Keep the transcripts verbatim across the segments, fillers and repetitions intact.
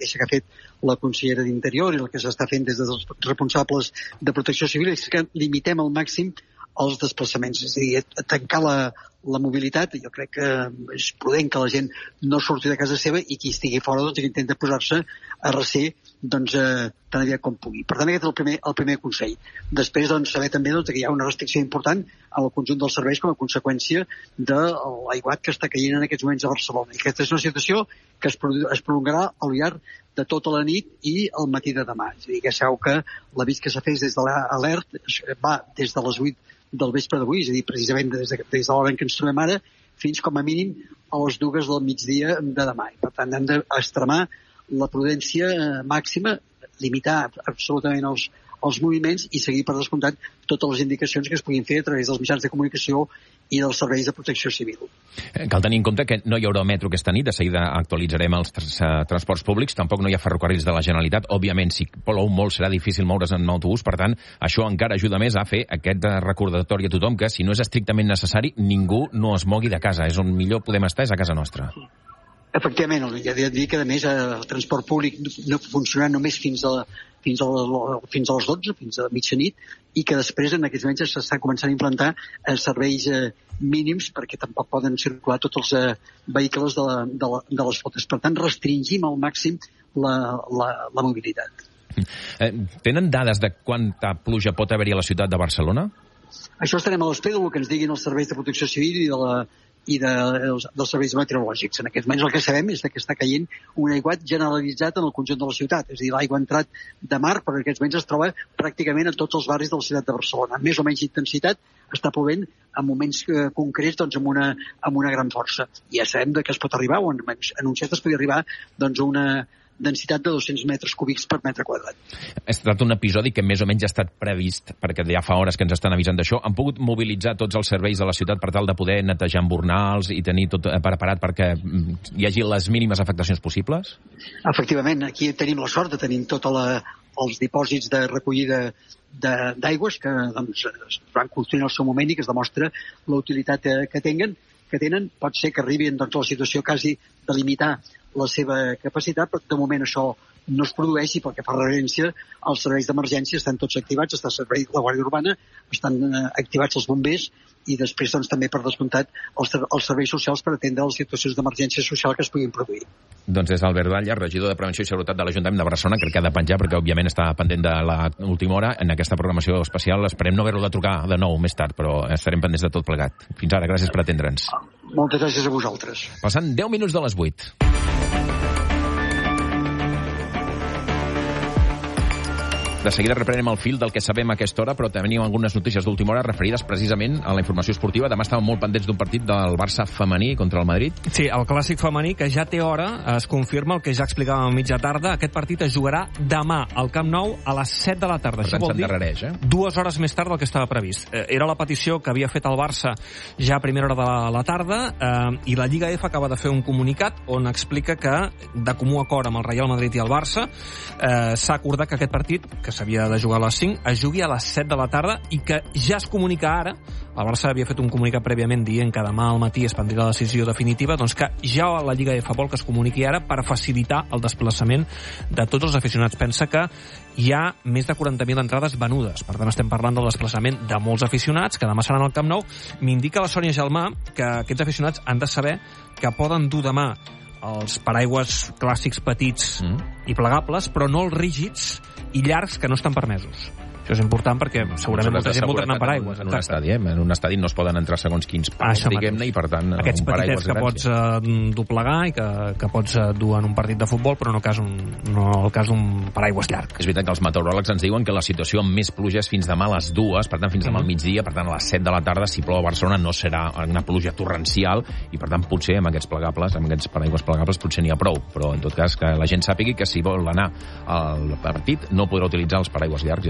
mateixa que ha fet la consellera d'Interior i el que s'està fent des dels responsables de Protecció Civil és que limitem al màxim els desplaçaments, és a dir, tancar la, la mobilitat. Jo crec que és prudent que la gent no surti de casa seva i qui estigui fora doncs que intenta posar-se a recer doncs, eh, tan aviat com pugui. Per tant, aquest és el primer, el primer consell. Després, doncs, saber també doncs, que hi ha una restricció important al conjunt dels serveis com a conseqüència de l'aiguat que està caient en aquests moments a Barcelona. I aquesta és una situació que es, es prolongarà al llarg de tota la nit i el matí de demà. És a dir, que sabeu que l'avís que s'ha fet des de l'alert va des de les vuit del vespre d'avui, és a dir, precisament des de, des de l'hora en què ens trobem ara, fins com a mínim a les dues del migdia de demà. I, per tant, hem d'extremar la prudència màxima, limitar absolutament els, els moviments i seguir, per descomptat, totes les indicacions que es puguin fer a través dels mitjans de comunicació i dels serveis de protecció civil. Cal tenir en compte que no hi haurà metro aquesta nit, de seguida actualitzarem els transports públics, tampoc no hi ha ferrocarrils de la Generalitat, òbviament si plou molt serà difícil moure's en autobús, per tant, això encara ajuda més a fer aquest recordatori a tothom que si no és estrictament necessari, ningú no es mogui de casa, és on millor podem estar, és a casa nostra. Efectivament, ja he de dir que a més el transport públic no funcionarà només fins a, fins a, fins a les dotze, fins a mitjanit, i que després en aquests moments s'estan començant a implantar eh, serveis eh, mínims perquè tampoc poden circular tots els eh, vehicles de, la, de, la, de les flotes. Per tant, restringim al màxim la, la, la mobilitat. Eh, tenen dades de quanta pluja pot haver-hi a la ciutat de Barcelona? Això estarem a l'espera del que ens diguin els serveis de protecció civil i de la i de, dels, dels serveis meteorològics. En aquests moments el que sabem és que està caient un aiguat generalitzat en el conjunt de la ciutat. És a dir, l'aigua ha entrat de mar, però en aquests moments es troba pràcticament en tots els barris de la ciutat de Barcelona. Amb més o menys intensitat està plovent en moments eh, concrets doncs, amb, una, amb una gran força. I ja sabem que es pot arribar, o en anunciat es pot arribar doncs, a una densitat de dos-cents metres cúbics per metre quadrat. Ha estat un episodi que més o menys ha estat previst, perquè ja fa hores que ens estan avisant d'això. Han pogut mobilitzar tots els serveis de la ciutat per tal de poder netejar embornals i tenir tot preparat perquè hi hagi les mínimes afectacions possibles? Efectivament, aquí tenim la sort de tenir tots els dipòsits de recollida d'aigües que doncs, es van construir en el seu moment i que es demostra la utilitat que tenen, que tenen. Pot ser que arribin doncs, a la situació quasi de limitar la seva capacitat, però de moment això no es produeix i pel que fa referència als serveis d'emergència estan tots activats, està el servei de la Guàrdia Urbana, estan eh, activats els bombers i després doncs, també per descomptat els, els serveis socials per atendre les situacions d'emergència social que es puguin produir. Doncs és Albert Batlle, regidor de Prevenció i Seguretat de l'Ajuntament de Barcelona, crec que ha de penjar perquè òbviament està pendent de l'última hora en aquesta programació especial. Esperem no haver-lo de trucar de nou més tard, però estarem pendents de tot plegat. Fins ara, gràcies per atendre'ns. Moltes gràcies a vosaltres. Passant deu minuts de les vuit. De seguida reprenem el fil del que sabem a aquesta hora, però tenim algunes notícies d'última hora referides precisament a la informació esportiva. Demà estàvem molt pendents d'un partit del Barça femení contra el Madrid. Sí, el clàssic femení, que ja té hora, es confirma el que ja explicàvem a mitja tarda. Aquest partit es jugarà demà al Camp Nou a les set de la tarda. Per tant, Això vol dir eh? dues hores més tard del que estava previst. Eh, era la petició que havia fet el Barça ja a primera hora de la, la tarda eh, i la Lliga F acaba de fer un comunicat on explica que, de comú acord amb el Real Madrid i el Barça, eh, s'ha acordat que aquest partit, que s'havia de jugar a les cinc, es jugui a les set de la tarda i que ja es comunica ara, el Barça havia fet un comunicat prèviament dient que demà al matí es prendrà la decisió definitiva, doncs que ja la Lliga F vol que es comuniqui ara per facilitar el desplaçament de tots els aficionats. Pensa que hi ha més de quaranta mil entrades venudes, per tant estem parlant del desplaçament de molts aficionats que demà seran al Camp Nou. M'indica la Sònia Gelmà que aquests aficionats han de saber que poden dur demà els paraigües clàssics petits mm. i plegables, però no els rígids i llargs que no estan permesos. Això és important perquè segurament molta gent voldrà anar per aigües. En un estadi, eh? En un estadi no es poden entrar segons quins pals, diguem-ne, i per tant aquests un petitets que pots uh, doblegar i que, que pots uh, dur en un partit de futbol, però no, cas un, no el cas d'un paraigües llarg. És veritat que els meteoròlegs ens diuen que la situació amb més pluja és fins demà a les dues, per tant fins demà al migdia, per tant a les set de la tarda, si plou a Barcelona no serà una pluja torrencial i per tant potser amb aquests plegables, amb aquests paraigües plegables potser n'hi ha prou, però en tot cas que la gent sàpigui que si vol anar al partit no podrà utilitzar els paraigües llargs i haurà de ser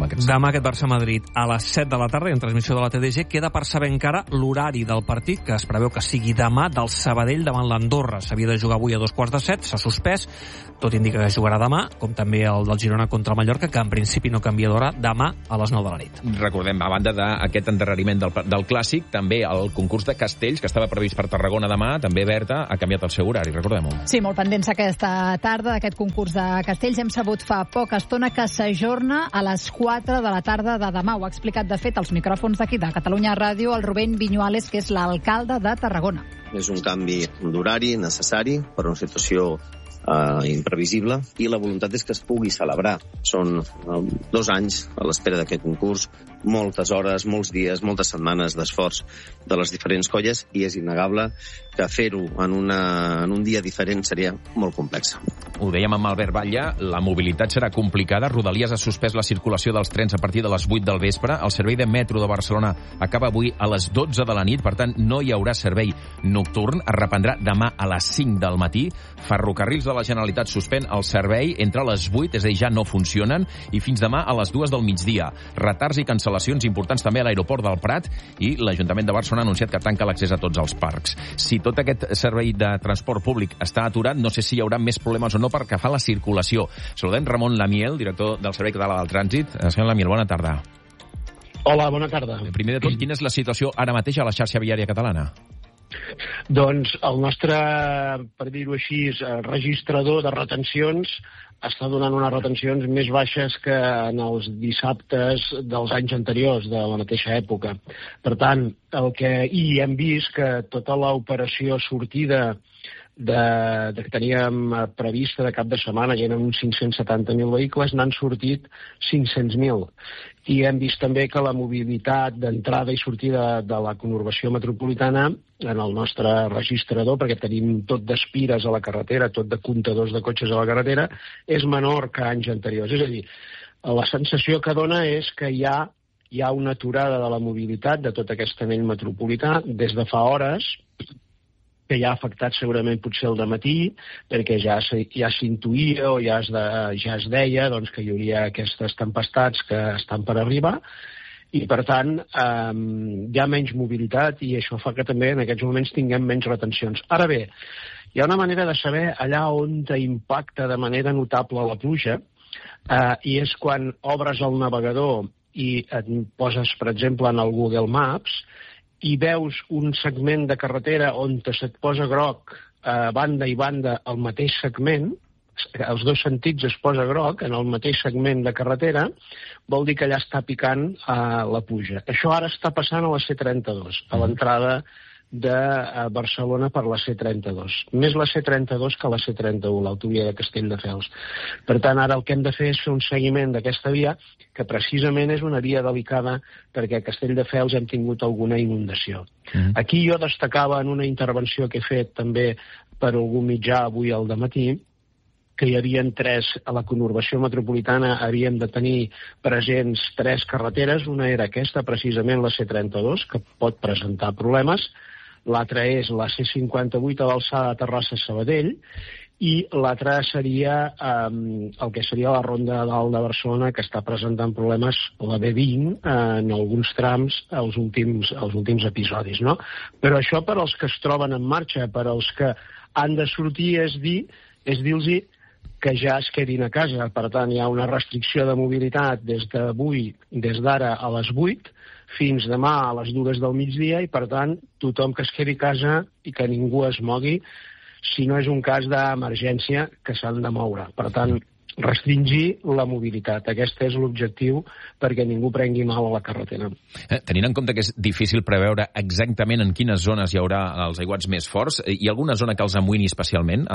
demà aquest. Demà aquest Barça-Madrid a les set de la tarda, en transmissió de la T D G. Queda per saber encara l'horari del partit, que es preveu que sigui demà, del Sabadell davant l'Andorra. S'havia de jugar avui a dos quarts de set, s'ha suspès. Tot indica que jugarà demà, com també el del Girona contra el Mallorca, que en principi no canvia d'hora, demà a les nou de la nit. Recordem, a banda d'aquest endarreriment del, del Clàssic, també el concurs de Castells, que estava previst per Tarragona demà, també Berta, ha canviat el seu horari, recordem-ho. Sí, molt pendents aquesta tarda d'aquest concurs de Castells. Hem sabut fa poca estona que s'ajorna a les quatre de la tarda de demà. Ho ha explicat, de fet, als micròfons d'aquí de Catalunya Ràdio, el Rubén Viñuales, que és l'alcalde de Tarragona. És un canvi d'horari necessari per una situació Uh, imprevisible, i la voluntat és que es pugui celebrar. Són uh, dos anys a l'espera d'aquest concurs, moltes hores, molts dies, moltes setmanes d'esforç de les diferents colles, i és innegable que fer-ho en, una, en un dia diferent seria molt complex. Ho dèiem amb Albert Batlle, la mobilitat serà complicada. Rodalies ha suspès la circulació dels trens a partir de les vuit del vespre. El servei de metro de Barcelona acaba avui a les dotze de la nit, per tant no hi haurà servei nocturn. Es reprendrà demà a les cinc del matí. Ferrocarrils de la Generalitat suspèn el servei entre les vuit, és a dir, ja no funcionen, i fins demà a les dues del migdia. Retards i cancel·lacions importants també a l'aeroport del Prat, i l'Ajuntament de Barcelona ha anunciat que tanca l'accés a tots els parcs. Si tot aquest servei de transport públic està aturat, no sé si hi haurà més problemes o no perquè fa la circulació. Saludem Ramon Lamiel, director del Servei Català del Trànsit. Senyor Lamiel, bona tarda. Hola, bona tarda. Primer de tot, quina és la situació ara mateix a la xarxa viària catalana? Doncs el nostre, per dir-ho així, registrador de retencions està donant unes retencions més baixes que en els dissabtes dels anys anteriors, de la mateixa època. Per tant, el que hi hem vist que tota l'operació sortida de, de que teníem prevista de cap de setmana, hi eren uns cinc-cents setanta mil vehicles, n'han sortit cinc-cents mil. I hem vist també que la mobilitat d'entrada i sortida de la conurbació metropolitana en el nostre registrador, perquè tenim tot d'espires a la carretera, tot de comptadors de cotxes a la carretera, és menor que anys anteriors. És a dir, la sensació que dona és que hi ha, hi ha una aturada de la mobilitat de tot aquest anell metropolità des de fa hores, que ja ha afectat segurament potser el dematí, perquè ja, ja s'intuïa o ja es, de, ja es deia doncs, que hi hauria aquestes tempestats que estan per arribar, i per tant eh, hi ha menys mobilitat, i això fa que també en aquests moments tinguem menys retencions. Ara bé, hi ha una manera de saber allà on impacta de manera notable la pluja, eh, i és quan obres el navegador i et poses, per exemple, en el Google Maps, i veus un segment de carretera on se't posa groc a banda i banda el mateix segment, els dos sentits es posa groc en el mateix segment de carretera, vol dir que allà està picant uh, la pluja. Això ara està passant a la C trenta-dos, a l'entrada de uh, Barcelona per la C trenta-dos. Més la C trenta-dos que la C trenta-u, l'autovia de Castelldefels. Per tant, ara el que hem de fer és fer un seguiment d'aquesta via, que precisament és una via delicada perquè a Castelldefels hem tingut alguna inundació. Mm. Aquí jo destacava en una intervenció que he fet també per algun mitjà avui al dematí, que hi havia tres, a la conurbació metropolitana havíem de tenir presents tres carreteres. Una era aquesta, precisament la C trenta-dos, que pot presentar problemes. L'altra és la C cinquanta-vuit a l'alçada de Terrassa-Sabadell, i l'altra seria um, el que seria la Ronda dalt de Barcelona, que està presentant problemes, la B vint, eh, en alguns trams, els últims, els últims episodis, no? Però això per als que es troben en marxa, per als que han de sortir, és dir, és dir-los que ja es quedin a casa. Per tant, hi ha una restricció de mobilitat des d'avui, des d'ara a les vuit, fins demà a les dues del migdia, i per tant tothom que es quedi a casa i que ningú es mogui, si no és un cas d'emergència que s'han de moure. Per tant, restringir la mobilitat. Aquest és l'objectiu, perquè ningú prengui mal a la carretera. Eh, tenint en compte que és difícil preveure exactament en quines zones hi haurà els aiguats més forts, hi ha alguna zona que els amoïni especialment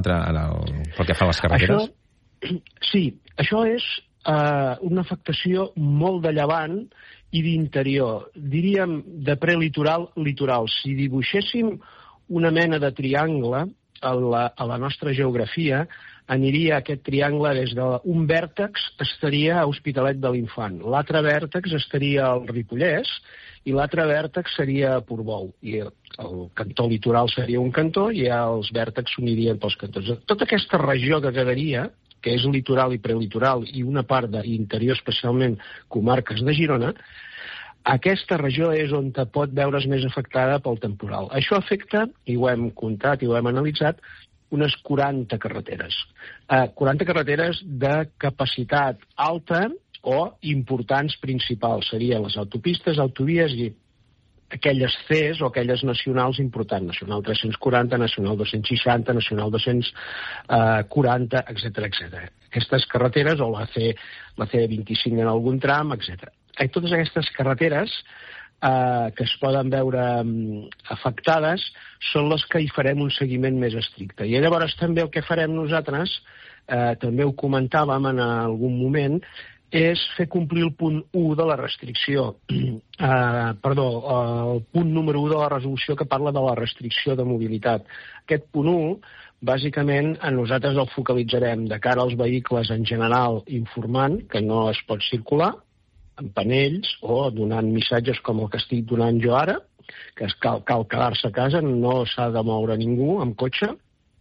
pel que fa a les carreteres? Això, sí, això és eh, una afectació molt de llevant i d'interior, diríem de prelitoral litoral. Si dibuixéssim una mena de triangle a la, a la nostra geografia, aniria aquest triangle des d'un vèrtex estaria a Hospitalet de l'Infant, l'altre vèrtex estaria al Ripollès i l'altre vèrtex seria a Portbou. I el cantó litoral seria un cantó i els vèrtex s'unirien pels cantons. Tota aquesta regió que quedaria que és litoral i prelitoral, i una part d'interior, especialment comarques de Girona, aquesta regió és on te pot veure's més afectada pel temporal. Això afecta, i ho hem comptat i ho hem analitzat, unes quaranta carreteres. Eh, quaranta carreteres de capacitat alta o importants principals. Serien les autopistes, autovies i aquelles Cs o aquelles nacionals importants. Nacional tres-cents quaranta, Nacional dos-cents seixanta, Nacional dos-cents quaranta, etcètera, etcètera. Aquestes carreteres, o la C, la C vint-i-cinc en algun tram, etcètera. I totes aquestes carreteres eh, que es poden veure um, afectades són les que hi farem un seguiment més estricte. I llavors també el que farem nosaltres, eh, també ho comentàvem en algun moment, és fer complir el punt u de la restricció, eh, perdó, el punt número u de la resolució que parla de la restricció de mobilitat. Aquest punt u, bàsicament, a nosaltres el focalitzarem de cara als vehicles en general informant que no es pot circular, amb panells o donant missatges com el que estic donant jo ara, que es cal, cal quedar-se a casa, no s'ha de moure ningú amb cotxe.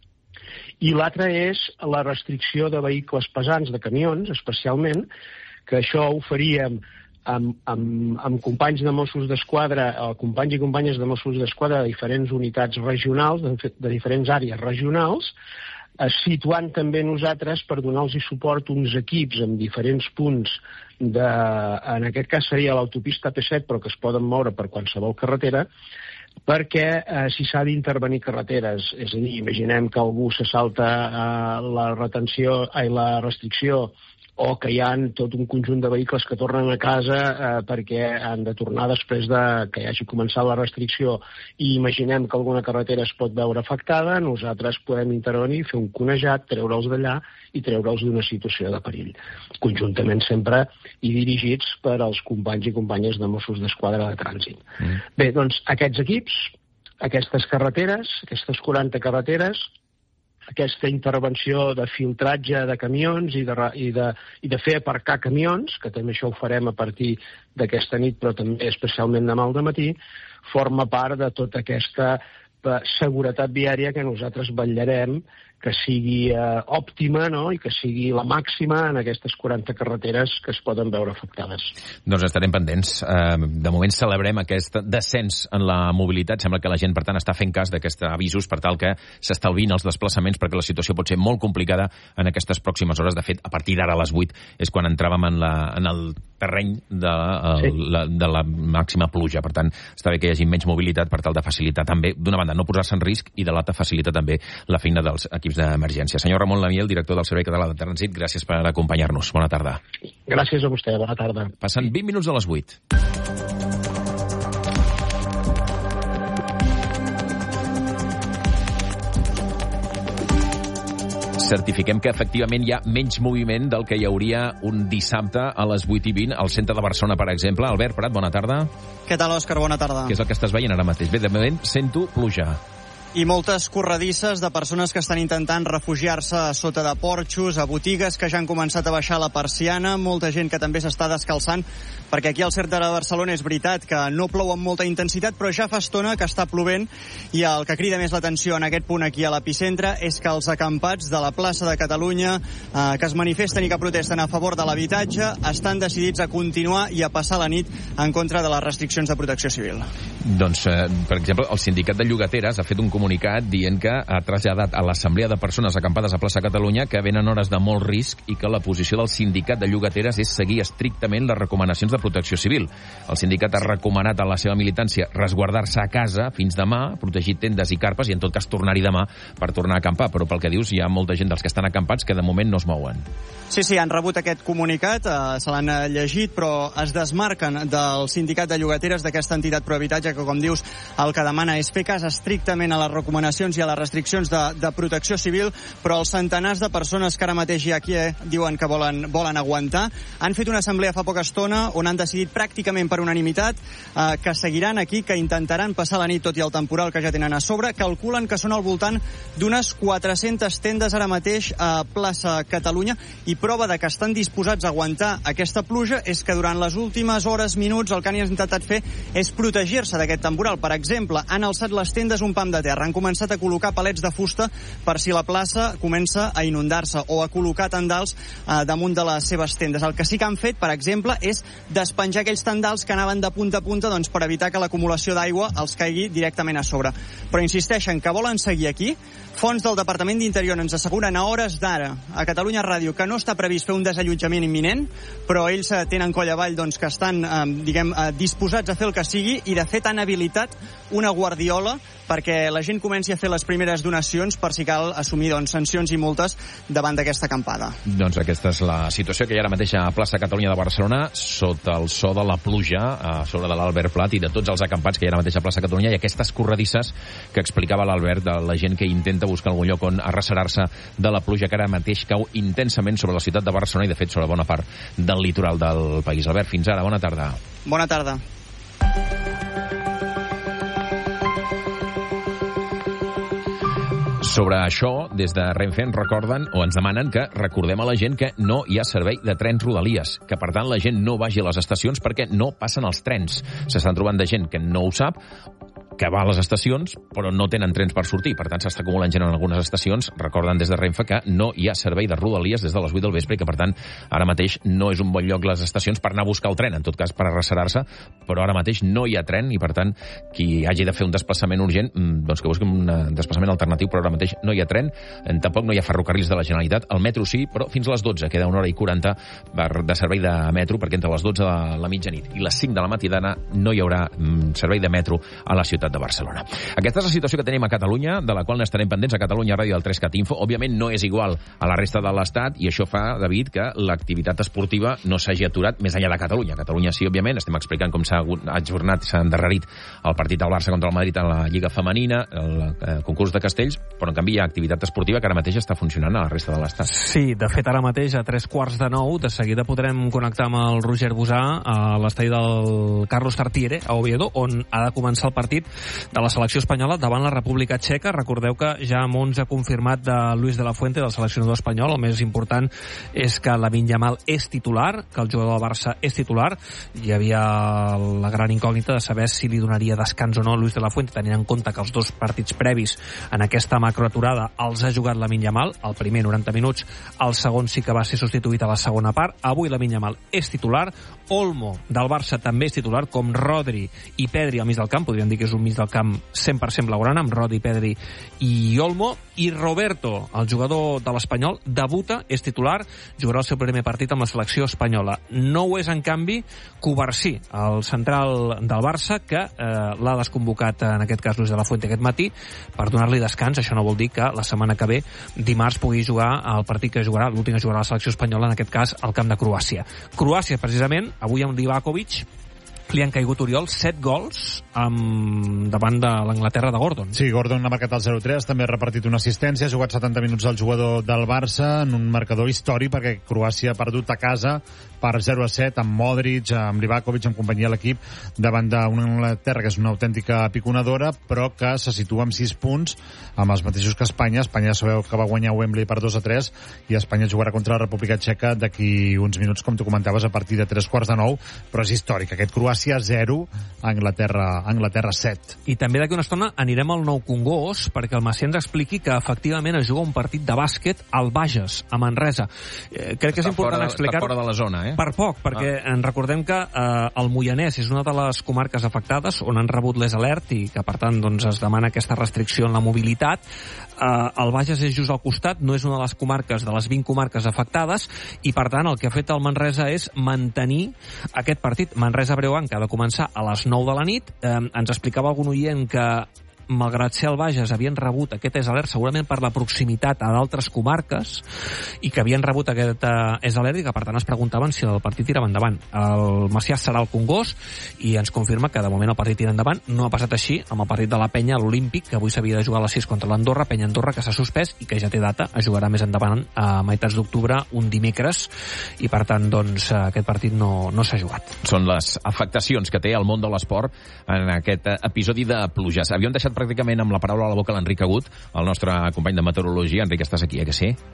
I l'altre és la restricció de vehicles pesants, de camions, especialment, que això ho faríem amb, amb, amb companys de Mossos d'Esquadra, o companys i companyes de Mossos d'Esquadra de diferents unitats regionals, de, de diferents àrees regionals, eh, situant també nosaltres per donar-los suport uns equips en diferents punts de, en aquest cas seria l'autopista P set, però que es poden moure per qualsevol carretera, perquè eh, si s'ha d'intervenir carreteres, és a dir, imaginem que algú se salta eh, la retenció, ai, la restricció, o que hi ha tot un conjunt de vehicles que tornen a casa eh, perquè han de tornar després de que hagi començat la restricció, i imaginem que alguna carretera es pot veure afectada, nosaltres podem intervenir, fer un conejat, treure'ls d'allà i treure'ls d'una situació de perill. Conjuntament sempre i dirigits per als companys i companyes de Mossos d'Esquadra de trànsit. Mm. Bé, doncs aquests equips, aquestes carreteres, aquestes quaranta carreteres, aquesta intervenció de filtratge de camions i de, i, de, i de fer aparcar camions, que també això ho farem a partir d'aquesta nit, però també especialment demà al dematí, forma part de tota aquesta seguretat viària que nosaltres vetllarem que sigui eh, òptima, no?, i que sigui la màxima en aquestes quaranta carreteres que es poden veure afectades. Doncs estarem pendents. Eh, de moment celebrem aquest descens en la mobilitat. Sembla que la gent, per tant, està fent cas d'aquests avisos per tal que s'estalvin els desplaçaments, perquè la situació pot ser molt complicada en aquestes pròximes hores. De fet, a partir d'ara a les vuit és quan entràvem en, la, en el terreny de, el, sí. la, de la màxima pluja. Per tant, està bé que hi hagi menys mobilitat per tal de facilitar també, d'una banda, no posar-se en risc, i de l'altra facilita també la feina dels equips d'emergència. Senyor Ramon Lamiel, director del Servei Català de Trànsit, gràcies per acompanyar-nos. Bona tarda. Gràcies a vostè, bona tarda. Passen vint minuts a les vuit. Certifiquem que efectivament hi ha menys moviment del que hi hauria un dissabte a les vuit i vint al centre de Barcelona, per exemple. Albert Prat, bona tarda. Què tal, Òscar? Bona tarda. Què és el que estàs veient ara mateix? Bé, de moment sento pluja. I moltes corredisses de persones que estan intentant refugiar-se sota de porxos, a botigues que ja han començat a baixar la persiana, molta gent que també s'està descalçant, perquè aquí al centre de Barcelona és veritat que no plou amb molta intensitat, però ja fa estona que està plovent, i el que crida més l'atenció en aquest punt aquí a l'epicentre és que els acampats de la plaça de Catalunya eh, que es manifesten i que protesten a favor de l'habitatge estan decidits a continuar i a passar la nit en contra de les restriccions de protecció civil. Doncs, eh, per exemple, el sindicat de llogateres ha fet un comunicat dient que ha traslladat a l'assemblea de persones acampades a plaça Catalunya que venen hores de molt risc i que la posició del sindicat de llogateres és seguir estrictament les recomanacions de protecció civil. El sindicat ha recomanat a la seva militància resguardar-se a casa fins demà, protegir tendes i carpes, i en tot cas tornar-hi demà per tornar a acampar. Però pel que dius, hi ha molta gent dels que estan acampats que de moment no es mouen. Sí, sí, han rebut aquest comunicat, eh, se l'han llegit, però es desmarquen del sindicat de llogateres, d'aquesta entitat Prohabitatge, que, com dius, el que demana és fer cas estrictament a les recomanacions i a les restriccions de, de protecció civil, però els centenars de persones que ara mateix hi ha aquí eh, diuen que volen, volen aguantar. Han fet una assemblea fa poca estona on han decidit pràcticament per unanimitat eh, que seguiran aquí, que intentaran passar la nit tot i el temporal que ja tenen a sobre. Calculen que són al voltant d'unes quatre-centes tendes ara mateix a plaça Catalunya, i prova de que estan disposats a aguantar aquesta pluja és que durant les últimes hores, minuts, el que han intentat fer és protegir-se d'aquest temporal. Per exemple, han alçat les tendes un pam de terra, han començat a col·locar palets de fusta per si la plaça comença a inundar-se, o a col·locar tendals eh, damunt de les seves tendes. El que sí que han fet, per exemple, és despenjar aquells tendals que anaven de punta a punta, doncs, per evitar que l'acumulació d'aigua els caigui directament a sobre. Però insisteixen que volen seguir aquí. Fonts del Departament d'Interior ens asseguren a hores d'ara a Catalunya Ràdio que no està previst fer un desallotjament imminent, però ells eh, tenen coll avall doncs, que estan eh, diguem, eh, disposats a fer el que sigui, i de fet han habilitat una guardiola perquè la gent comenci a fer les primeres donacions per si cal assumir doncs, sancions i multes davant d'aquesta acampada. Doncs aquesta és la situació que hi ha ara mateix a plaça Catalunya de Barcelona, sota el so de la pluja a sobre de l'Albert Plat i de tots els acampats que hi ha ara mateix a plaça Catalunya, i aquestes corredisses que explicava l'Albert de la gent que intenta buscar algun lloc on arrecerar-se de la pluja que ara mateix cau intensament sobre la ciutat de Barcelona i de fet sobre bona part del litoral del país. Albert, fins ara, bona tarda. Bona tarda. Sobre això, des de Renfe ens recorden o ens demanen que recordem a la gent que no hi ha servei de trens Rodalies, que per tant la gent no vagi a les estacions perquè no passen els trens. S'estan trobant de gent que no ho sap, que va a les estacions, però no tenen trens per sortir. Per tant, s'està acumulant gent en algunes estacions. Recorden des de Renfe que no hi ha servei de Rodalies des de les vuit del vespre i que, per tant, ara mateix no és un bon lloc les estacions per anar a buscar el tren, en tot cas per arrecerar-se, però ara mateix no hi ha tren i, per tant, qui hagi de fer un desplaçament urgent, doncs que busqui un desplaçament alternatiu, però ara mateix no hi ha tren. Tampoc no hi ha ferrocarrils de la Generalitat. El metro sí, però fins a les dotze. Queda una hora i quaranta de servei de metro, perquè entre les dotze de la mitjanit i les cinc de la matinada no hi haurà servei de metro a la ciutat de Barcelona. Aquesta és la situació que tenim a Catalunya, de la qual n'estarem pendents a Catalunya Ràdio del tres cat Info. Òbviament no és igual a la resta de l'Estat i això fa, David, que l'activitat esportiva no s'hagi aturat més enllà de Catalunya. Catalunya sí, òbviament, estem explicant com s'ha ajornat, s'ha endarrerit el partit del Barça contra el Madrid en la Lliga Femenina, el concurs de castells, però en canvi hi ha activitat esportiva que ara mateix està funcionant a la resta de l'Estat. Sí, de fet ara mateix a tres quarts de nou, de seguida podrem connectar amb el Roger Busà a l'estadi del Carlos Tartiere a Oviedo, on ha de començar el partit de la selecció espanyola davant la República Txeca. Recordeu que ja amb onze confirmat de Luis de la Fuente, del seleccionador espanyol. El més important és que Lamine Yamal és titular, que el jugador del Barça és titular. Hi havia la gran incògnita de saber si li donaria descans o no a Luis de la Fuente, tenint en compte que els dos partits previs en aquesta macroaturada els ha jugat Lamine Yamal, el primer noranta minuts, el segon sí que va ser substituït a la segona part. Avui Lamine Yamal és titular, Olmo del Barça també és titular, com Rodri i Pedri al mig del camp. Podríem dir que és un mig del camp cent per cent blaugrana, amb Rodri, Pedri i Olmo. I Roberto, el jugador de l'Espanyol, debuta, és titular, jugarà el seu primer partit amb la selecció espanyola. No ho és, en canvi, Cubarsí, el central del Barça, que eh, l'ha desconvocat, en aquest cas, Luis de la Fuente aquest matí, per donar-li descans. Això no vol dir que la setmana que ve, dimarts, pugui jugar el partit que jugarà, l'últim que jugarà la selecció espanyola, en aquest cas, al camp de Croàcia. Croàcia, precisament, avui amb Livakovic, li han caigut, Oriol, set gols amb... davant de l'Anglaterra de Gordon. Sí, Gordon ha marcat el zero tres, també ha repartit una assistència, ha jugat setanta minuts el jugador del Barça en un marcador històric perquè Croàcia ha perdut a casa per zero a set amb Modric, amb Livakovic, en companyia de l'equip, davant d'una Anglaterra que és una autèntica piconadora, però que se situa amb sis punts, amb els mateixos que Espanya. Espanya sabeu que va guanyar Wembley per dos a tres i Espanya jugarà contra la República Txeca d'aquí uns minuts, com tu comentaves, a partir de tres quarts de nou, però és històric. Aquest Croàcia zero, Anglaterra, Anglaterra set. I també d'aquí una estona anirem al Nou Congost perquè el Macià ens expliqui que efectivament es juga un partit de bàsquet al Bages, a Manresa. Eh, crec que és està important fora, explicar... Està fora de la zona, eh? Per poc, perquè ah. en recordem que eh, el Moianès és una de les comarques afectades on han rebut les alert i que per tant doncs, es demana aquesta restricció en la mobilitat. Eh, el Bages és just al costat, no és una de les comarques, de les vint comarques afectades, i per tant el que ha fet el Manresa és mantenir aquest partit. Manresa-Breogán, que ha de començar a les nou de la nit. Eh, ens explicava algun oient que malgrat ser al Bages, havien rebut aquest és alert segurament per la proximitat a d'altres comarques i que havien rebut aquest eh, és alert i que per tant es preguntaven si el partit tirava endavant. El Macià serà al Congost i ens confirma que de moment el partit tira endavant. No ha passat així amb el partit de la Penya a l'Olímpic, que avui s'havia de jugar a les sis contra l'Andorra, Penya-Andorra, que s'ha suspès i que ja té data, es jugarà més endavant a meitats d'octubre, un dimecres, i per tant doncs aquest partit no, no s'ha jugat. Són les afectacions que té el món de l'esport en aquest episodi de pluges. Havíem deixat pràcticament amb la paraula a la boca l'Enric Agut, el nostre company de meteorologia. Enric, estàs aquí, eh, que sí?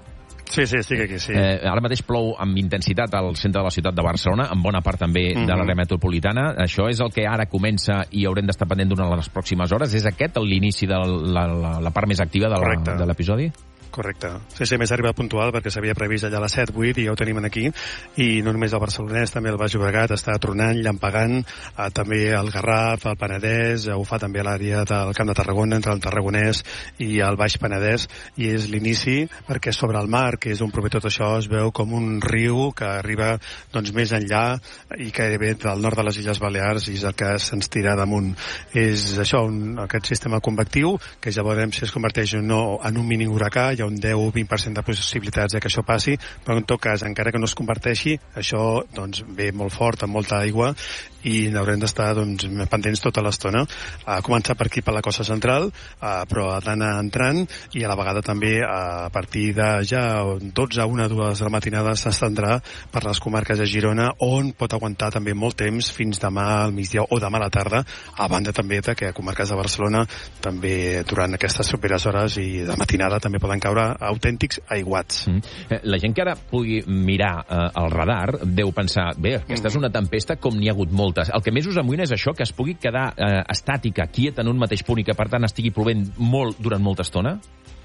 Sí, sí, estic aquí, sí. Eh, ara mateix plou amb intensitat al centre de la ciutat de Barcelona, en bona part també mm-hmm. de l'àrea metropolitana. Això és el que ara comença i haurem d'estar pendent durant les pròximes hores. És aquest l'inici de la, la, la part més activa de l'episodi? Correcte. Sí, sí, més arriba puntual perquè s'havia previst allà a les set, vuit i ja ho tenim aquí. I no només el Barcelonès, també el Baix Llobregat està tronant, llampegant, eh, també el Garraf, el Penedès, eh, ho fa també a l'àrea del Camp de Tarragona, entre el Tarragonès i el Baix Penedès, i és l'inici perquè sobre el mar, que és on prové tot això, es veu com un riu que arriba doncs, més enllà i que ve del nord de les Illes Balears i és el que se'ns tira damunt. És això, un, aquest sistema convectiu, que ja veurem si es converteix o no en un mini huracà, hi ha un deu o vint per cent de possibilitats de que això passi, però en tot cas, encara que no es converteixi, això doncs, ve molt fort, amb molta aigua, i n'haurem d'estar doncs, pendents tota l'estona. A començar per aquí, per la costa central, uh, però d'anar entrant, i a la vegada també a partir de ja dotze a una, dues de la matinada s'estendrà per les comarques de Girona, on pot aguantar també molt temps, fins demà al migdia o demà a la tarda, a banda també de que a comarques de Barcelona també durant aquestes properes hores i de matinada també poden caure autèntics aiguats. Mm. La gent que ara pugui mirar eh, el radar deu pensar, bé, aquesta mm. és una tempesta com n'hi ha hagut moltes. El que més us amoïna és això, que es pugui quedar eh, estàtica, quieta en un mateix punt i que per tant estigui plovent molt durant molta estona?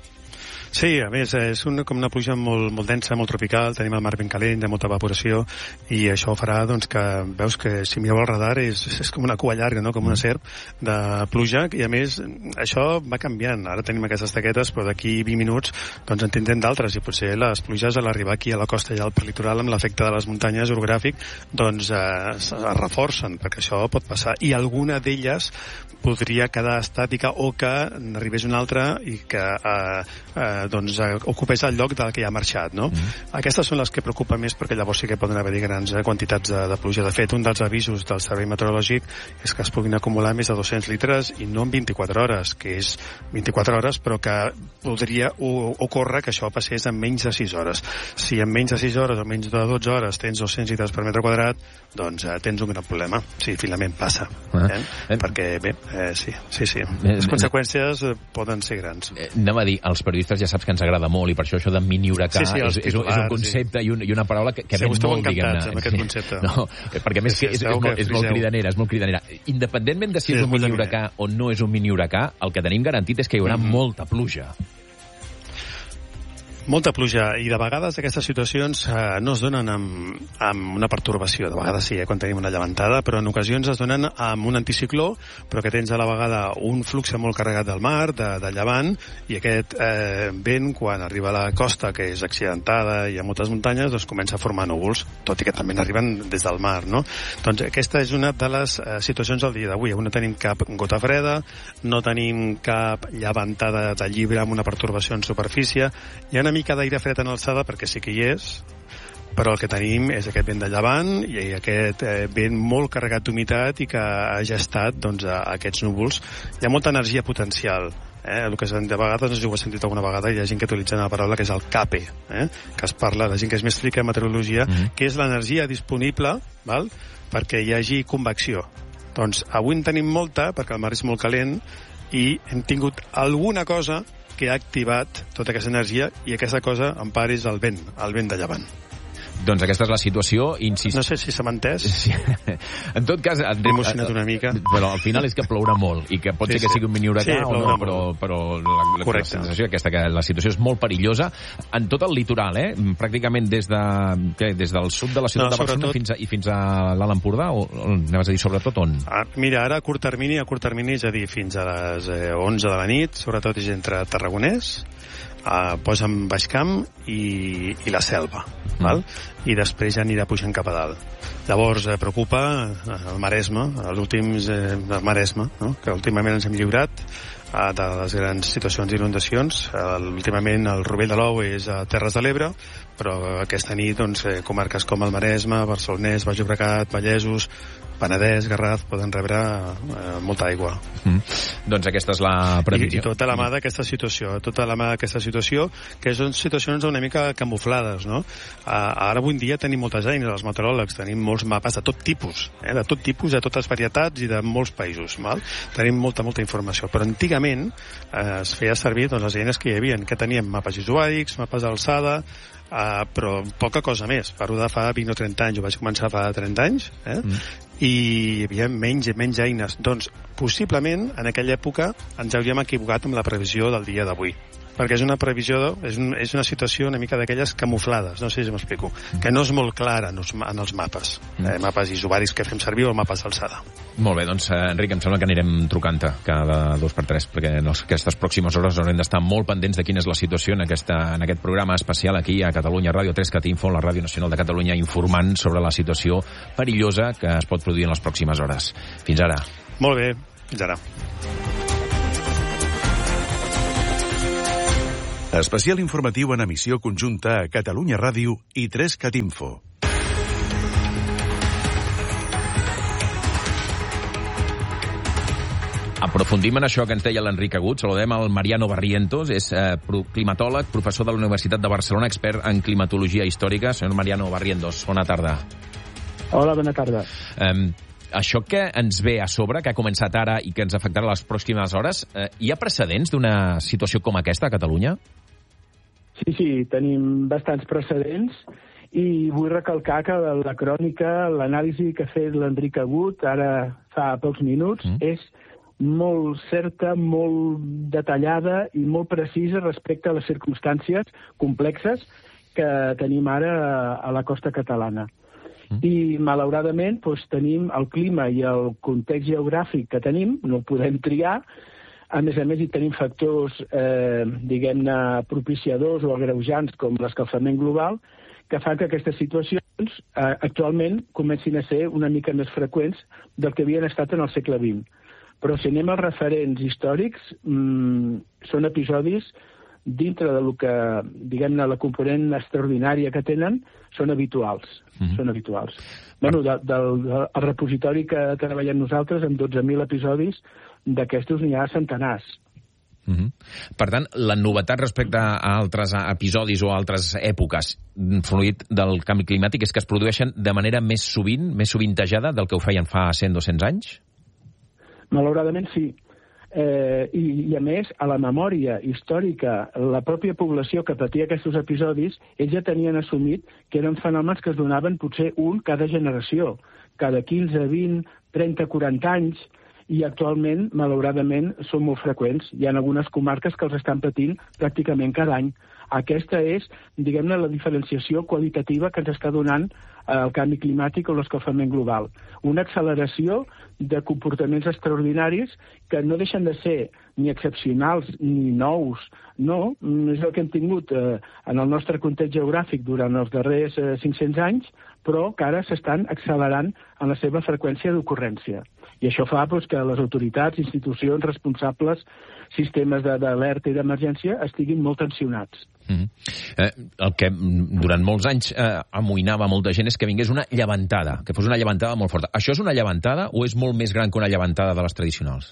Sí, a més, és una, com una pluja molt, molt densa, molt tropical, tenim el mar ben calent, hi ha molta evaporació, i això farà doncs, que veus que si mireu el radar és, és com una cua llarga, no? Com una serp de pluja, i a més això va canviant. Ara tenim aquestes taquetes, però d'aquí vint minuts doncs, en tindrem d'altres, i potser les pluges a l'arribar aquí a la costa i al perlitoral amb l'efecte de les muntanyes orogràfic doncs eh, es reforcen, perquè això pot passar, i alguna d'elles podria quedar estàtica o que n'arribés una altra i que eh, eh, doncs eh, ocupés el lloc del que ja ha marxat, no? Mm. Aquestes són les que preocupen més perquè llavors sí que poden haver-hi grans eh, quantitats de, de pluja. De fet, un dels avisos del Servei Meteorològic és que es puguin acumular més de dos-cents litres i no en vint-i-quatre hores, que és vint-i-quatre hores, però que podria ocórrer que això passés en menys de sis hores. Si en menys de sis hores o menys de dotze hores tens dos-cents litres per metre quadrat, doncs eh, tens un gran problema. Sí, finalment passa. Ah. Eh? Eh? Perquè, bé, eh, sí, sí, sí. Les conseqüències eh, poden ser grans. Eh, anem a dir, als periodistes ja saps que ens agrada molt i per això això de mini huracà sí, sí, és, és, un, és un concepte sí. i, un, i una paraula que, que sí, ven molt, diguem-ne. Amb aquest concepte. No, perquè a més sí, sí, és, és, molt, és molt cridanera, és molt cridanera. Independentment de si sí, és un mini huracà o no és un mini huracà, el que tenim garantit és que hi haurà mm-hmm. molta pluja. Molta pluja, i de vegades aquestes situacions eh, no es donen amb, amb una pertorbació, de vegades sí, eh, quan tenim una llevantada, però en ocasions es donen amb un anticicló, però que tens a la vegada un flux molt carregat del mar, de, de llevant, i aquest eh, vent, quan arriba a la costa, que és accidentada i hi ha moltes muntanyes, doncs comença a formar núvols, tot i que també n'arriben des del mar, no? Doncs aquesta és una de les eh, situacions del dia d'avui. Avui no tenim cap gota freda, no tenim cap llevantada de llibre amb una pertorbació en superfície, hi ha una mica d'aire fred en alçada perquè sí que hi és, però el que tenim és aquest vent de llevant i aquest eh, vent molt carregat d'humitat i que ha gestat doncs, a, a aquests núvols. Hi ha molta energia potencial. Eh, el que de vegades, no sé si ho he sentit alguna vegada, hi ha gent que utilitza una paraula que és el CAPE, eh, que es parla, la gent que és més frica en meteorologia, mm-hmm. que és l'energia disponible, val, perquè hi hagi convecció. Doncs avui en tenim molta, perquè el mar és molt calent, i hem tingut alguna cosa que ha activat tota aquesta energia, i aquesta cosa en part és el vent, el vent de llevant. Doncs aquesta és la situació, insist... No sé si s'ha entès. Sí. En tot cas... M'he emocionat una mica. Però al final és que plourà molt, i que pot sí, ser que sí. sigui un mini huracà sí, o no, però, però la, la, la sensació aquesta, que la situació és molt perillosa en tot el litoral, eh? Pràcticament des, de, què, des del sud de la ciutat no, de Barcelona fins a, i fins a l'Alt Empordà, o anaves a dir sobretot on? Ah, mira, ara a curt termini, a curt termini, és a dir, fins a les eh, onze de la nit, sobretot és entre Tarragonès, Uh, posen Baixcamp i, i la Selva, mm. val? I després ja anirà pujant cap a dalt. Llavors eh, preocupa eh, el Maresme, els últims eh, el Maresme, no? Que últimament ens hem lliurat uh, de les grans situacions d'inundacions. Uh, últimament el Rovell de l'Ou és a Terres de l'Ebre, però aquesta nit doncs, eh, comarques com el Maresme, Barcelonès, Baix Llobregat, Vallesos, Penedès, Garraf, poden rebre eh, molta aigua. Mm. Doncs aquesta és la previsió. I, i tota la mà d'aquesta situació, tota la mà d'aquesta situació, que són situacions una mica camuflades, no? Uh, ara avui en dia tenim moltes eines, els meteoròlegs, tenim molts mapes de tot tipus, eh? de tot tipus, de totes varietats i de molts països, val? Tenim molta, molta informació, però antigament eh, es feia servir doncs, les eines que hi havia, que teníem mapes isoàdics, mapes d'alçada, Uh, però poca cosa més. Parlo de fa vint o trenta anys, ho vaig començar fa trenta anys, eh? Mm. I hi havia menys i menys eines. Doncs, possiblement, en aquella època ens hauríem equivocat amb la previsió del dia d'avui. Perquè és una previsió, és, un, és una situació una mica d'aquelles camuflades, no sé si m'explico, que no és molt clara en els, en els mapes, eh, mapes isobaris que fem servir o mapes d'alçada. Molt bé, doncs, Enric, em sembla que anirem trucant-te cada dos per tres, perquè en aquestes pròximes hores haurem d'estar molt pendents de quina és la situació en, aquesta, en aquest programa especial aquí a Catalunya Ràdio, tres cat info, la Ràdio Nacional de Catalunya, informant sobre la situació perillosa que es pot produir en les pròximes hores. Fins ara. Molt bé, fins ara. Especial informatiu en emissió conjunta a Catalunya Ràdio i tres cat info. Aprofundim en això que ens deia l'Enric Agut. Saludem al Mariano Barrientos, és eh, climatòleg, professor de la Universitat de Barcelona, expert en climatologia històrica. Senyor Mariano Barrientos, bona tarda. Hola, bona tarda. Um, Això que ens ve a sobre, que ha començat ara i que ens afectarà les pròximes hores, eh, hi ha precedents d'una situació com aquesta a Catalunya? Sí, sí, tenim bastants precedents i vull recalcar que la crònica, l'anàlisi que ha fet l'Enric Agut ara fa pocs minuts, mm. és molt certa, molt detallada i molt precisa respecte a les circumstàncies complexes que tenim ara a la costa catalana. I, malauradament, doncs, tenim el clima i el context geogràfic que tenim, no ho podem triar. A més a més, hi tenim factors, eh, diguem-ne, propiciadors o agreujants, com l'escalfament global, que fan que aquestes situacions eh, actualment comencin a ser una mica més freqüents del que havien estat en el segle vint. Però si anem als referents històrics, mmm, són episodis dintre de lo que, diguem-ne, la component extraordinària que tenen, són habituals. Mm-hmm. Són habituals. Bueno, de, del, del repositori que treballem nosaltres, amb dotze mil episodis, d'aquestos n'hi ha centenars. Mm-hmm. Per tant, la novetat respecte a altres episodis o altres èpoques fruit del canvi climàtic és que es produeixen de manera més sovint, més sovintejada del que ho feien fa cent o dos-cents anys? Malauradament sí. Eh, i, i a més, a la memòria històrica, la pròpia població que patia aquests episodis, ells ja tenien assumit que eren fenòmens que es donaven potser un cada generació, cada quinze, vint, trenta, quaranta anys, i actualment, malauradament, són molt freqüents. Hi ha algunes comarques que els estan patint pràcticament cada any. Aquesta és, diguem-ne, la diferenciació qualitativa que ens està donant el canvi climàtic o l'escalfament global. Una acceleració de comportaments extraordinaris que no deixen de ser ni excepcionals ni nous. No, és el que hem tingut eh, en el nostre context geogràfic durant els darrers eh, cinc-cents anys, però que ara s'estan accelerant en la seva freqüència d'ocurrència. I això fa doncs, que les autoritats, institucions responsables, sistemes d'alerta i d'emergència estiguin molt tensionats. Mm-hmm. eh, el que durant molts anys eh, amoïnava molta gent és que vingués una llevantada, que fos una llevantada molt forta. Això és una llevantada o és molt més gran que una llevantada de les tradicionals?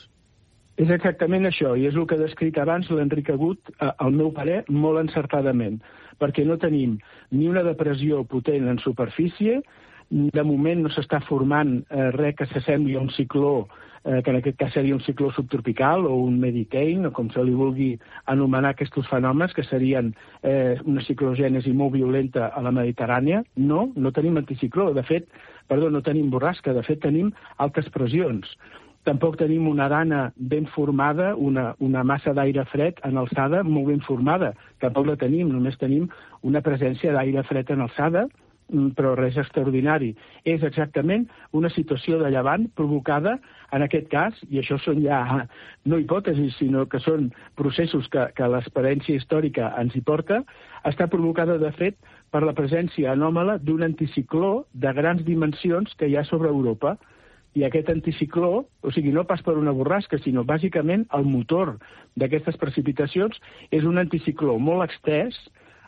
És exactament això, i és el que ha descrit abans l'Enric Agut, eh, al meu parer, molt encertadament, perquè no tenim ni una depressió potent en superfície, de moment no s'està formant eh, res que s'assembli a un cicló, eh, que en aquest cas seria un cicló subtropical o un medicane, o com se li vulgui anomenar aquests fenòmens, que serien eh, una ciclogènesi molt violenta a la Mediterrània. No, no tenim anticicló, de fet, perdó, no tenim borrasca, de fet tenim altes pressions. Tampoc tenim una dana ben formada, una, una massa d'aire fred en alçada molt ben formada. Tampoc la tenim, només tenim una presència d'aire fred en alçada, però res extraordinari. És exactament una situació de llevant provocada, en aquest cas, i això són ja no hipòtesis, sinó que són processos que, que l'experiència històrica ens hi porta, està provocada, de fet, per la presència anòmala d'un anticicló de grans dimensions que hi ha sobre Europa. I aquest anticicló, o sigui, no pas per una borrasca, sinó bàsicament el motor d'aquestes precipitacions és un anticicló molt extès,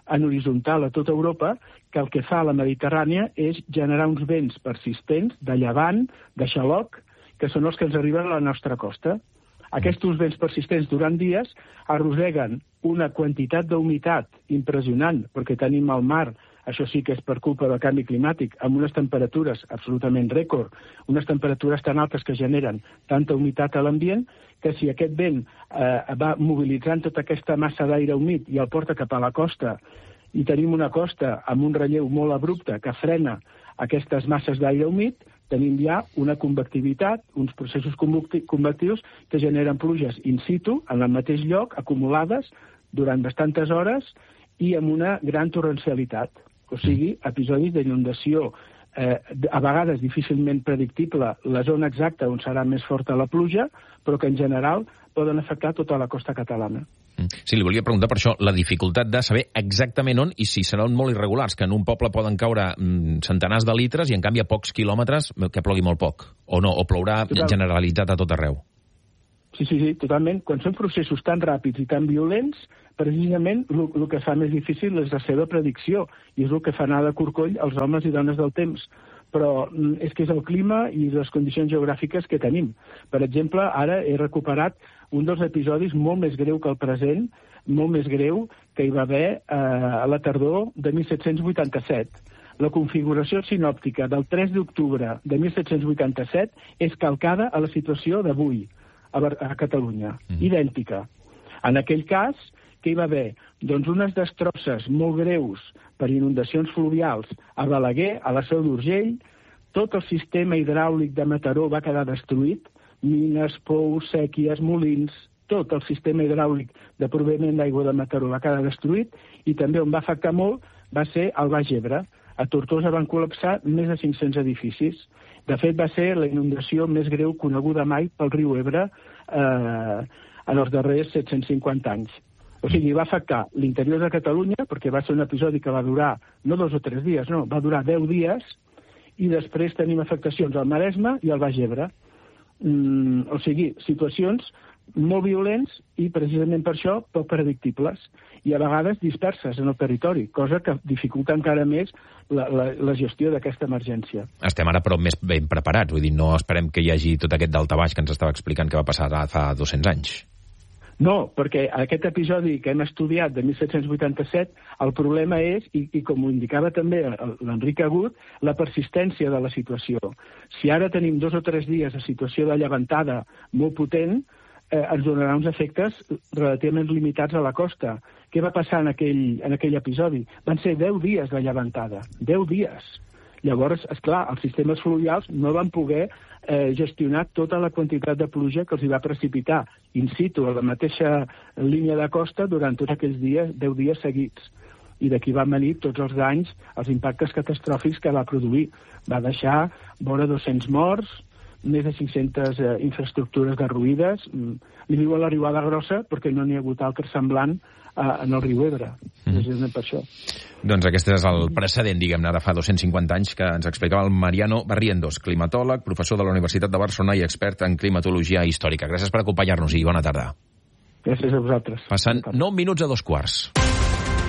en horitzontal a tota Europa, que el que fa a la Mediterrània és generar uns vents persistents de llevant, de xaloc, que són els que ens arriben a la nostra costa. Aquests vents persistents durant dies arrosseguen una quantitat d'humitat impressionant, perquè tenim al mar, això sí que és per culpa del canvi climàtic, amb unes temperatures absolutament rècord, unes temperatures tan altes que generen tanta humitat a l'ambient, que si aquest vent eh, va mobilitzant tota aquesta massa d'aire humit i el porta cap a la costa, i tenim una costa amb un relleu molt abrupte que frena aquestes masses d'aire humit, tenim ja una convectivitat, uns processos convectius que generen pluges in situ, en el mateix lloc, acumulades durant bastantes hores i amb una gran torrencialitat. O sigui, episodis d'inundació, eh, a vegades difícilment predictible la zona exacta on serà més forta la pluja, però que en general poden afectar tota la costa catalana. Sí, li volia preguntar per això, la dificultat de saber exactament on i si seran molt irregulars, que en un poble poden caure mm, centenars de litres i en canvi a pocs quilòmetres que plogui molt poc, o no, o plourà Total. generalitzat a tot arreu. Sí, sí, sí, totalment. Quan són processos tan ràpids i tan violents, precisament el que fa més difícil és la seva predicció, i és el que fa anar de corcoll als homes i dones del temps. Però és que és el clima i les condicions geogràfiques que tenim. Per exemple, ara he recuperat un dels episodis molt més greu que el present, molt més greu que hi va haver eh, a la tardor de mil set-cents vuitanta-set. La configuració sinòptica del tres d'octubre de mil set-cents vuitanta-set és calcada a la situació d'avui a, a Catalunya, mm. idèntica. En aquell cas, que hi va haver? Doncs unes destrosses molt greus per inundacions fluvials a Balaguer, a la Seu d'Urgell, tot el sistema hidràulic de Mataró va quedar destruït, mines, pous, sèquies, molins, tot el sistema hidràulic de proveïment d'aigua de Mataró va quedar destruït, i també on va afectar molt va ser al Baix Ebre. A Tortosa van col·lapsar més de cinc-cents edificis. De fet, va ser la inundació més greu coneguda mai pel riu Ebre eh, en els darrers set-cents cinquanta anys. O sigui, va afectar l'interior de Catalunya, perquè va ser un episodi que va durar no dos o tres dies, no, va durar deu dies, i després tenim afectacions al Maresme i al Baix Ebre. Mm, o sigui, situacions molt violents i precisament per això poc predictibles i a vegades disperses en el territori, cosa que dificulta encara més la, la, la gestió d'aquesta emergència. Estem ara però més ben preparats, vull dir, no esperem que hi hagi tot aquest daltabaix que ens estava explicant que va passar fa dos-cents anys. No, perquè aquest episodi que hem estudiat de mil set-cents vuitanta-set, el problema és, i, i com ho indicava també l'Enric Agut, la persistència de la situació. Si ara tenim dos o tres dies de situació de llevantada molt potent, eh, ens donarà uns efectes relativament limitats a la costa. Què va passar en aquell, en aquell episodi? Van ser deu dies de llevantada, deu dies. Llavors, esclar, els sistemes fluvials no van poder eh, gestionar tota la quantitat de pluja que els hi va precipitar in situ a la mateixa línia de costa durant tots aquells dies, deu dies seguits. I d'aquí van venir tots els danys, els impactes catastròfics que va produir. Va deixar vora dos-cents morts, més de cinc-centes eh, infraestructures derruïdes. Li diuen la riuada grossa perquè no n'hi ha hagut altre semblant eh, en el riu Ebre. Mm. Precisament per això. Doncs aquest és el precedent, diguem-ne, de fa dos-cents cinquanta anys que ens explicava el Mariano Barrientos, climatòleg, professor de la Universitat de Barcelona i expert en climatologia històrica. Gràcies per acompanyar-nos i bona tarda. Gràcies a vosaltres. Passen nou minuts a dos quarts.